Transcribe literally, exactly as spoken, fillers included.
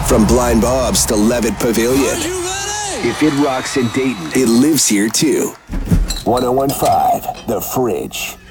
From Blind Bob's to Levitt Pavilion. If it rocks in Dayton, it lives here too. one oh one point five The Fridge.